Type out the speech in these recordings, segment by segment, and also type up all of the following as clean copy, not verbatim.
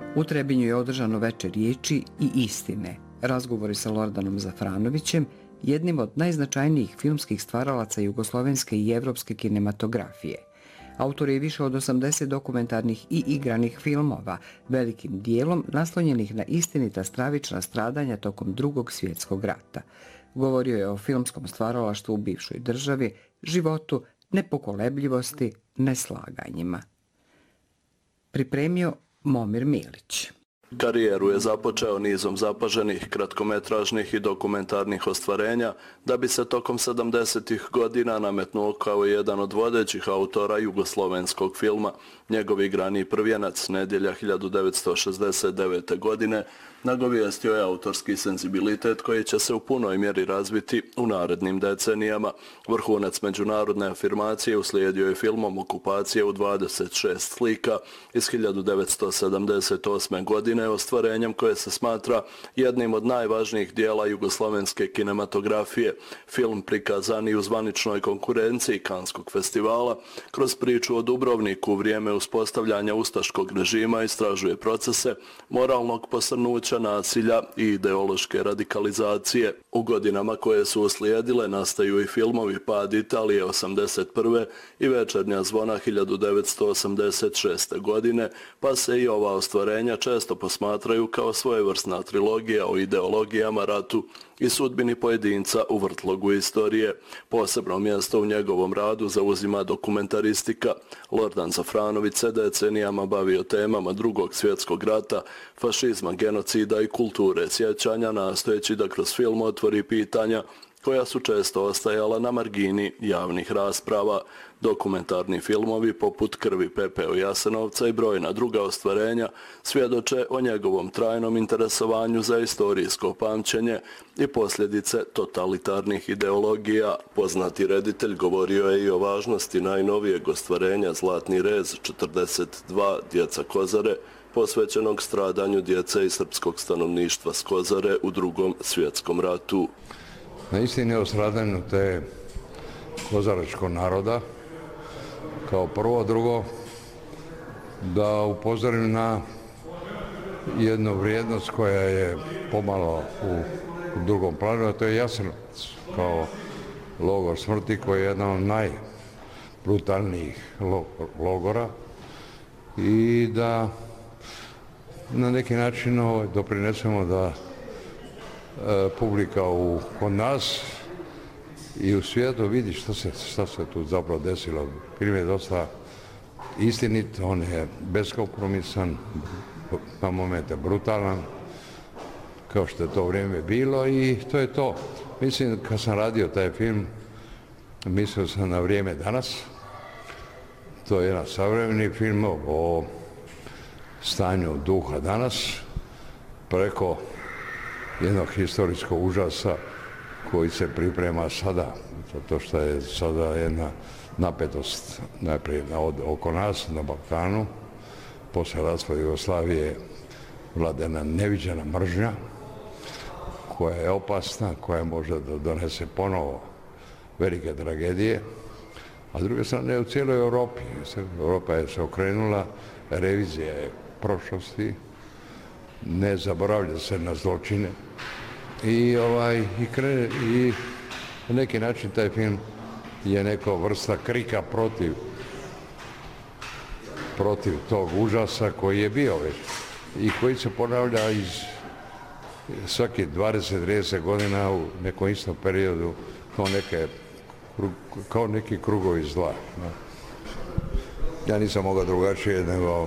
U Trebinju je održano veče riječi i istine. Razgovori sa Lordanom Zafranovićem, jednim od najznačajnijih filmskih stvaralaca jugoslovenske i evropske kinematografije. Autor je više od 80 dokumentarnih i igranih filmova, velikim dijelom naslonjenih na istinita stravična stradanja tokom Drugog svjetskog rata. Govorio je o filmskom stvaralaštvu u bivšoj državi, životu, nepokolebljivosti, neslaganjima. Pripremio Momir Milić. Karijeru je započeo nizom zapaženih, kratkometražnih i dokumentarnih ostvarenja, da bi se tokom 70-ih godina nametnuo kao jedan od vodećih autora jugoslovenskog filma. Njegov igrani Prvijenac, nedjelja 1969. godine, nagovijestio je autorski senzibilitet koji će se u punoj mjeri razviti u narednim decenijama. Vrhunac međunarodne afirmacije uslijedio je filmom Okupacije u 26 slika iz 1978. godine, ostvarenjem koje se smatra jednim od najvažnijih dijela jugoslovenske kinematografije. Film prikazan i u zvaničnoj konkurenciji Kanskog festivala, kroz priču o Dubrovniku u vrijeme uspostavljanja ustaškog režima istražuje procese moralnog posrnuća, nasilja i ideološke radikalizacije. U godinama koje su uslijedile nastaju i filmovi Pad Italije 1981. i Večernja zvona 1986. godine, pa se i ova ostvarenja često posmatraju kao svojevrsna trilogija o ideologijama, ratu i sudbini pojedinca u vrtlogu istorije. Posebno mjesto u njegovom radu zauzima dokumentaristika. Lordan Zafranović se decenijama bavio temama Drugog svjetskog rata, fašizma, genocida i kulture sjećanja, nastojeći da kroz film otvori pitanja koja su često ostajala na margini javnih rasprava. Dokumentarni filmovi poput Krvi, pepeo Jasenovca i brojna druga ostvarenja svjedoče o njegovom trajnom interesovanju za istorijsko pamćenje i posljedice totalitarnih ideologija. Poznati reditelj govorio je i o važnosti najnovijeg ostvarenja Zlatni rez 42 Djeca Kozare, posvećenog stradanju djece i srpskog stanovništva s Kozare u Drugom svjetskom ratu. Na istini o stradanju te kozaračkog naroda, kao prvo, drugo, da upozorim na jednu vrijednost koja je pomalo u drugom planu, a to je Jasenovac, kao logor smrti koji je jedan od najbrutalnijih logora i da na neki način doprinesemo da publika kod nas i u svijetu vidi šta se tu zapravo desilo. Film je dosta istinit, on je beskompromisan, na momente brutalan, kao što je to vrijeme bilo i to je to. Mislim, kad sam radio taj film, mislio sam na vrijeme danas. To je jedan savremeni film o stanju duha danas, preko jednog historijskog užasa koji se priprema sada, zato što je sada jedna napetost najprije oko nas na Balkanu, posle raspada Jugoslavije vlada jedna neviđena mržnja koja je opasna, koja može da donese ponovo velike tragedije, a s druge strane u cijeloj Europi. Europa je se okrenula, revizija je prošlosti, ne zaboravlja se na zločine i na neki način taj film je neka vrsta krika protiv tog užasa koji je bio već i koji se ponavlja iz svaki 20-30 godina u nekom istom periodu kao neki krugovi zla. Ja nisam mogao drugačije nego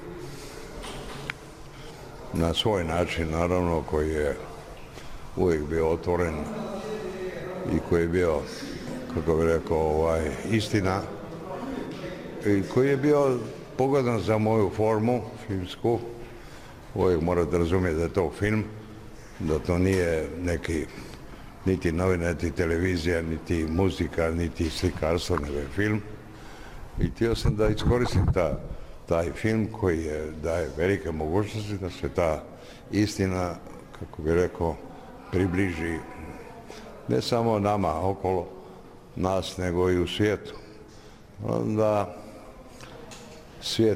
na svoj način, naravno, koji je uvijek bio otvoren i koji je bio, kako bih rekao, istina i koji je bio pogodan za moju formu filmsku. Uvijek morate razumjeti da je to film, da to nije neki niti novina, niti televizija, niti muzika, niti slikarstvo, nego je film. I htio sam da iskoristim taj film koji daje velike mogućnosti da se ta istina, kako bih rekao, približi ne samo nama okolo nas, nego i u svijetu. Onda svijet